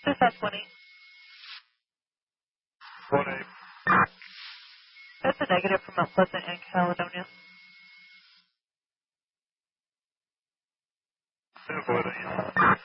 Just at 20. 20. That's a negative from Mount Pleasant and Caledonia. Avoiding.